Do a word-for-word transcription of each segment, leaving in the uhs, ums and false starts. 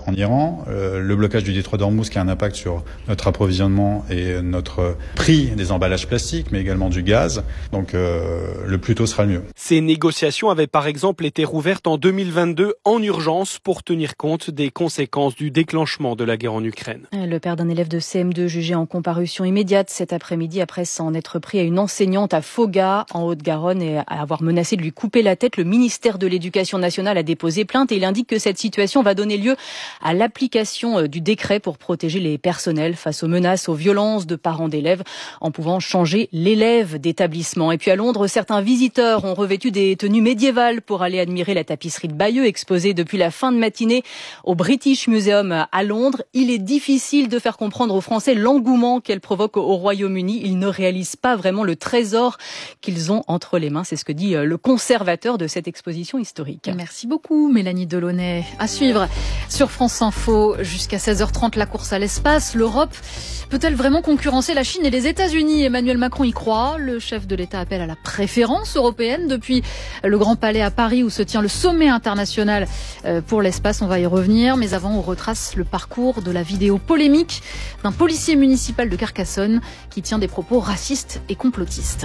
en Iran, euh, le blocage du détroit d'Ormuz qui a un impact sur notre approvisionnement et notre prix des emballages plastiques, mais également du gaz. Donc euh, le plus tôt sera le mieux. Ces négociations avaient par exemple été rouvertes en deux mille vingt-deux en urgence pour tenir compte des conséquences du déclenchement de la guerre en Ukraine. Le père d'un élève de C M deux jugé en comparution immédiate cet après-midi après s'en être pris à une enseignante à Foga en Haute-Garonne et à avoir menacé de lui couper la tête. Le ministère de l'Éducation nationale a déposé plainte et il indique que cette situation va donner lieu à l'application du décret pour protéger les personnels face aux menaces, aux violences de parents d'élèves en pouvant changer l'élève d'établissement. Et puis à Londres, certains visiteurs ont revêtu des tenues médiévales pour aller admirer la tapisserie de Bayeux exposée depuis la fin de matinée au British Museum à Londres. Il est difficile de faire comprendre aux Français l'engouement qu'elle provoque au Royaume-Uni. Ils ne réalisent pas vraiment le trésor qu'ils ont entre les mains. C'est ce que dit le conservateur de cette exposition historique. Merci beaucoup Mélanie Delaunay. À suivre sur France Info jusqu'à seize heures trente, la course à l'espace. L'Europe peut-elle vraiment concurrencer la Chine et les États-Unis? Emmanuel Macron y croit. Le chef de l'État appelle à la préférence européenne depuis le Grand Palais à Paris où se tient le sommet international pour l'espace. On va y revenir, mais avant on retrace le parcours de la vidéo polémique d'un policier municipal de Carcassonne qui tient des propos racistes et complotistes.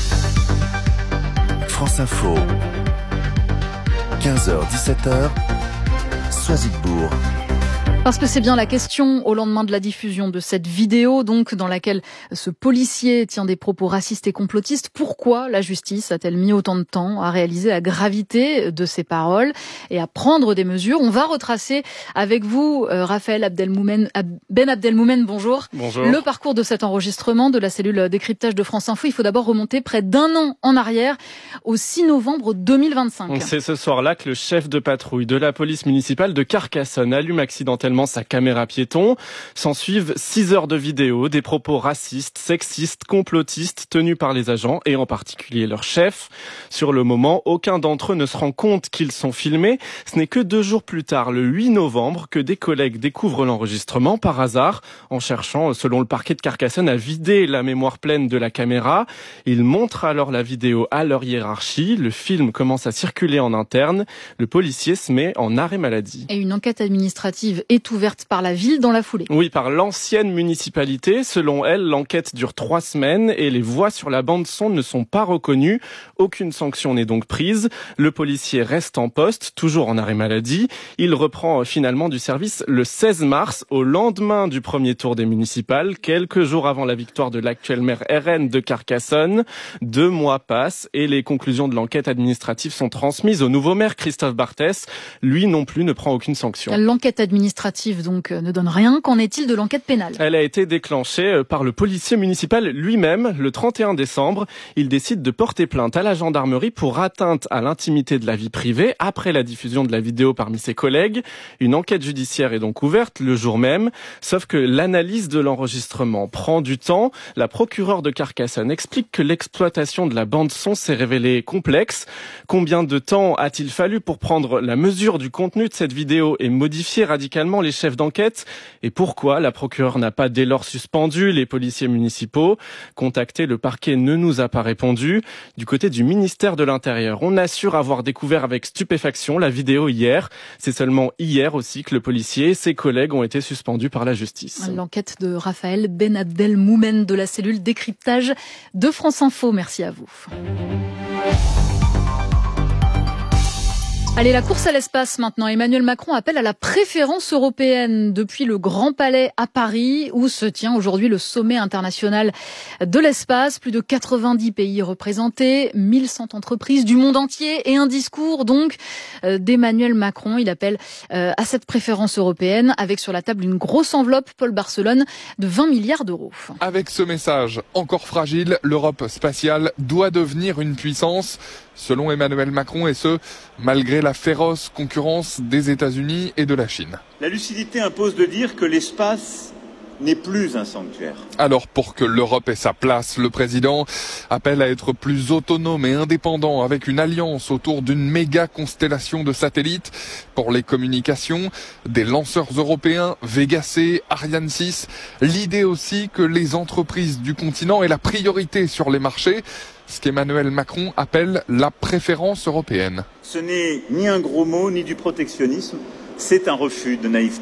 France Info, quinze heures dix-sept heures, Soisigbourg. Parce que c'est bien la question au lendemain de la diffusion de cette vidéo, donc dans laquelle ce policier tient des propos racistes et complotistes. Pourquoi la justice a-t-elle mis autant de temps à réaliser la gravité de ces paroles et à prendre des mesures? On va retracer avec vous, euh, Raphaël Abdelmoumen, Ben Abdelmoumen, bonjour. Bonjour. Le parcours de cet enregistrement de la cellule décryptage de France Info. Il faut d'abord remonter près d'un an en arrière, au six novembre deux mille vingt-cinq. C'est ce soir-là que le chef de patrouille de la police municipale de Carcassonne allume accidentellement sa caméra piéton. S'en suivent six heures de vidéo, des propos racistes, sexistes, complotistes tenus par les agents et en particulier leur chef. Sur le moment, aucun d'entre eux ne se rend compte qu'ils sont filmés. Ce n'est que deux jours plus tard, le huit novembre, que des collègues découvrent l'enregistrement par hasard en cherchant, selon le parquet de Carcassonne, à vider la mémoire pleine de la caméra. Ils montrent alors la vidéo à leur hiérarchie. Le film commence à circuler en interne. Le policier se met en arrêt maladie. Et une enquête administrative est ouverte par la ville dans la foulée. Oui, par l'ancienne municipalité. Selon elle, l'enquête dure trois semaines et les voix sur la bande-son ne sont pas reconnues. Aucune sanction n'est donc prise. Le policier reste en poste, toujours en arrêt maladie. Il reprend finalement du service le seize mars, au lendemain du premier tour des municipales, quelques jours avant la victoire de l'actuel maire R N de Carcassonne. Deux mois passent et les conclusions de l'enquête administrative sont transmises au nouveau maire Christophe Barthès. Lui non plus ne prend aucune sanction. L'enquête administrative donc ne donne rien. Qu'en est-il de l'enquête pénale? Elle a été déclenchée par le policier municipal lui-même le trente et un décembre. Il décide de porter plainte à la gendarmerie pour atteinte à l'intimité de la vie privée après la diffusion de la vidéo parmi ses collègues. Une enquête judiciaire est donc ouverte le jour même, sauf que l'analyse de l'enregistrement prend du temps. La procureure de Carcassonne explique que l'exploitation de la bande-son s'est révélée complexe. Combien de temps a-t-il fallu pour prendre la mesure du contenu de cette vidéo et modifier radicalement les chefs d'enquête? Et pourquoi la procureure n'a pas dès lors suspendu les policiers municipaux? Contacté, le parquet ne nous a pas répondu. Du côté du ministère de l'Intérieur, on assure avoir découvert avec stupéfaction la vidéo hier. C'est seulement hier aussi que le policier et ses collègues ont été suspendus par la justice. L'enquête de Raphaël Ben Abdelmoumen de la cellule décryptage de France Info. Merci à vous. Allez, la course à l'espace maintenant. Emmanuel Macron appelle à la préférence européenne depuis le Grand Palais à Paris où se tient aujourd'hui le sommet international de l'espace. Plus de quatre-vingt-dix pays représentés, mille cent entreprises du monde entier et un discours donc d'Emmanuel Macron. Il appelle à cette préférence européenne avec sur la table une grosse enveloppe, Paul Barcelone, de vingt milliards d'euros. Avec ce message encore fragile, l'Europe spatiale doit devenir une puissance. Selon Emmanuel Macron, et ce, malgré la féroce concurrence des États-Unis et de la Chine. La lucidité impose de dire que l'espace n'est plus un sanctuaire. Alors, pour que l'Europe ait sa place, le président appelle à être plus autonome et indépendant avec une alliance autour d'une méga constellation de satellites pour les communications, des lanceurs européens, Vega C, Ariane six. L'idée aussi que les entreprises du continent aient la priorité sur les marchés. Ce qu'Emmanuel Macron appelle la préférence européenne. Ce n'est ni un gros mot, ni du protectionnisme, c'est un refus de naïveté.